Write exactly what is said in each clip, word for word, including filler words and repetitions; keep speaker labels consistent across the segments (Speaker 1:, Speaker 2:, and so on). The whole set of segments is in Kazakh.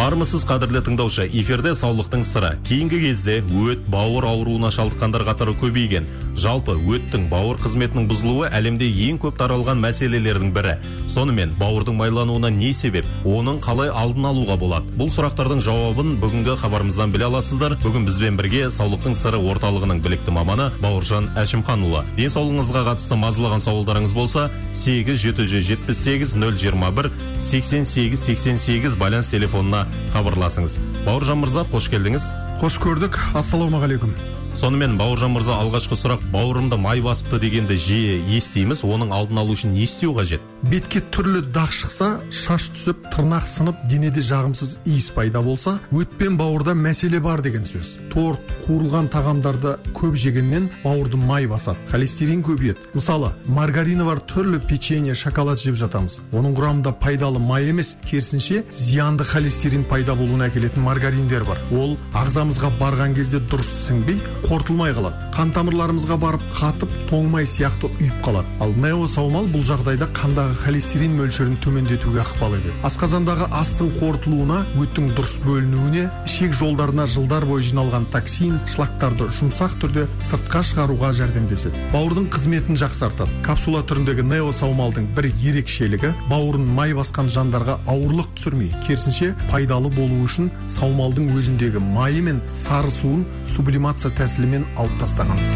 Speaker 1: Армысыз қадірлі тыңдаушы, эфирде саулықтың сыры. Кейінгі кезде өт, бауыр ауруына шалдыққандар қатары көбейген. Жалпы өттің бауыр қызметінің бұзылуы әлемде ең көп таралған мәселелердің бірі. Сонымен бауырдың майлануына не себеп? Оның қалай алдын алуға болады? Бұл сұрақтардың жауабын бүгінгі хабарымыздан біле аласыздар. Бүгін бізбен бірге саулықтың сыры орталығының білікті маманы Бауыржан Әшімханұлы. Денсаулығыңызға қатысты мазалаған сауалдарыңыз болса, сегіз жеті жүз жетпіс сегіз нөл жиырма бір сексен сегіз сексен сегіз байланыс телефонына хабарласыңыз. Бауыржан мырза, қош келдіңіз.
Speaker 2: Қош көрдік. Ассалаумағалейкум.
Speaker 1: Сонымен Бауыржан мырза, алғашқы сұрақ, бауырымды май басыпты дегенді жиі естиміз. Оның алдын алу үшін не істеу қажет?
Speaker 2: Бетке түрлі дақ шықса, шаш түсіп, тырнақ сынып, денеде жағымсыз иіс пайда болса, өтпен бауырда мәселе бар деген сөз. Торт, қуырылған тағамдарды көп жегеннен бауырды май басады, холестерин көбейеді. Мысалы, маргарины бар түрлі печенье, шоколад жеп жатамыз. Оның құрамында пайдалы май емес, керісінше зиянды холестерин пайда болуына әкелетін маргариндер бар. Ол ағзамызға барған кезде дұрыс сіңбей, қортылмай қалады. Қан тамырларымызға барып қатып, тоңмай сияқты үйіп қалады. Ал неосаумал бұл жағдайда қандағы холестерин мөлшерін төмендетуге ықпал етеді. Асқазандағы астың қорытылуына, өттің дұрыс бөлінуіне, ішек жолдарына жылдар бойы жиналған токсин, шлактарды жұмсақ түрде сыртқа шығаруға жәрдемдеседі. Бауырдың қызметін жақсартады. Капсула түріндегі неосаумалдың бір ерекшелігі бауырын май басқан жандарға ауырлық түсірмей, керісінше пайдалы болу үшін саумалдың өзіндегі майы мен сары суын сублимация тәсілімен алып тастағанбыз.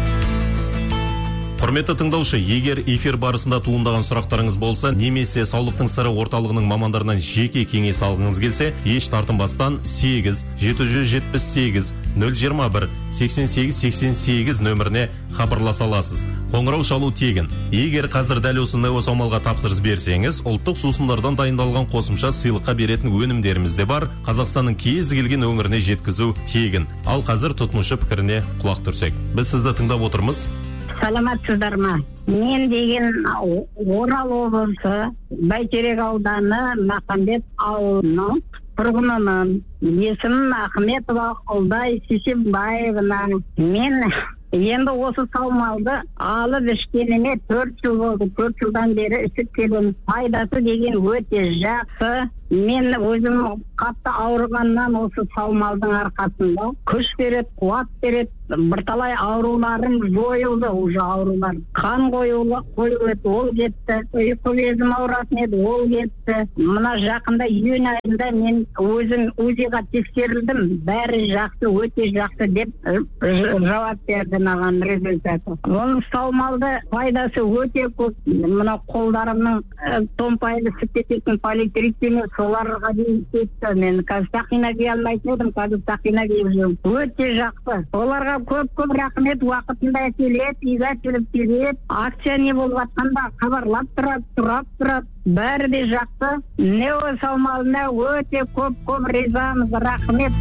Speaker 1: Құрметті тыңдаушы, егер эфир барысында туындаған сұрақтарыңыз болса, немесе саулықтың сыры орталығының мамандарынан жеке кеңес алғыңыз келсе, еш тартынбастан сегіз жеті жүз жетпіс сегіз нөл жиырма бір сексен сегіз сексен сегіз нөміріне хабарласа аласыз. Қоңырау шалу тегін. Егер қазір дәл осы неосаумалға тапсырыс берсеңіз, ұлттық сусындардан дайындалған қосымша сыйлыққа беретін өнімдеріміз де бар. Қазақстанның кез келген өңіріне жеткізу тегін. Ал қазір тұтынушы пікіріне құлақ түрсек. Біз сізді тыңдап отырмыз.
Speaker 3: Саламатсыздар ма? Мен деген Орал облысы Бәйтерек ауданы Махамбет ауылының тұрғынымын. Есімім Ахметова Ұлдай Сисенбаевна. Мен енді осы саумалды алып ішкеніме төрт жыл болды. төрт жылдан бері ішіп келемін. Пайдасы деген өте жақсы. Мен өзім қатты ауырғаннан осы саумалдың арқасында күш береді, қуат береді. Бірталай ауруларым жойылды, уже аурулар. Қан қоюлы қойылды, ол кетті. Ұйқы безім ауыратын еді, ол кетті. Мына жақында июнь айында мен өзім УЗИға тексерілдім. Бәрі жақсы, өте жақсы деп жауап берді маған результаты. Оның саумалды пайдасы өте көп. Мына қолдарымның томпайлы сіптететін политритині соларға дейін кетті. Мен қазір сақина кие алмайтын едім, қазір сақина киіп жүрмін. Өте жақсы. Оларға көп-көп рахмет, уақытында келеді, үйге келіп келеді. Акция не болып жатқанда хабарлап тұрады, тұрап тұрады. Бәрі де жақсы. Неосаумалына өте көп-көп ризамыз, рахмет.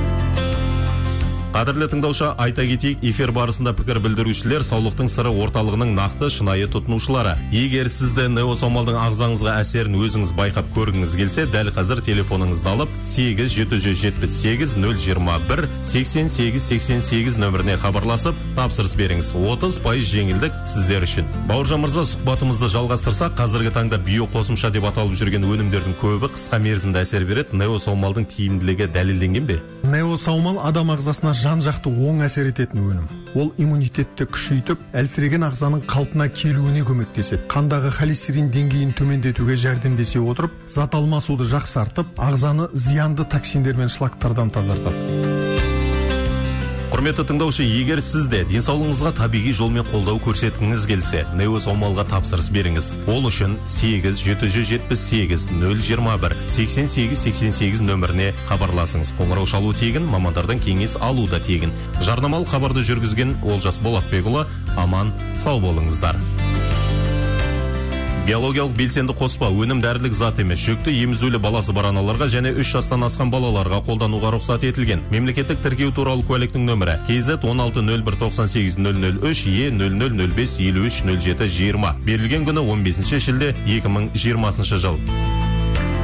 Speaker 1: Қадірлі тыңдаушы, айта кетейік, эфир барысында пікір білдірушілер саулықтың сыры орталығының нақты шынайы тұтынушылары. Егер сізді неосаумалдың ағзаңызға әсерін өзіңіз байқап көргіңіз келсе, дәл қазір телефоныңызды алып сегіз жеті жүз жетпіс сегіз нөл жиырма бір сексен сегіз сексен сегіз нөміріне хабарласып, тапсырыс беріңіз. отыз пайыз жеңілдік сіздер үшін. Бауыржан мырза, сұхбатымызды жалғастырсақ, қазіргі таңда биоқосымша деп аталып жүрген өнімдердің көбі қысқа мерзімді әсер береді. Неосаумалдың тиімділігі дәлелденген бе?
Speaker 2: Неосаумал адам ағзасына жан-жақты оң әсер ететін өнім. Ол иммунитетті күшейтіп, әлсіреген ағзаның қалпына келуіне көмектеседі. Қандағы холестерин деңгейін төмендетуге жәрдемдесе отырып, зат алмасуды жақсартып, ағзаны зиянды токсиндер мен шлактардан тазартады.
Speaker 1: Құрметті тыңдаушы, егер сізде денсаулығыңызға табиғи жолмен қолдау көрсеткіңіз келсе, неосаумалға тапсырыс беріңіз. Ол үшін сегіз жеті жүз жетпіс сегіз нөл жиырма бір сексен сегіз сексен сегіз нөміріне хабарласыңыз. Қоңырау шалу тегін, мамандардан кеңес алу да тегін. Жарнамалық хабарды жүргізген Олжас Болатбекұлы, аман сау болыңыздар. Биологиялық белсенді қоспа өнім дәрілік зат емес, жүкті емізулі баласы бар аналарға және үш жастан асқан балаларға қолдануға рұқсат етілген. Мемлекеттік тіркеу туралы куәліктің нөмірі КЗ он алты нөл бір тоқсан сегіз нөл нөл үш Е нөл нөл нөл бес елу үш нөл жеті жиырма. Берілген күні он бесінші шілде екі мың жиырмасыншы жыл.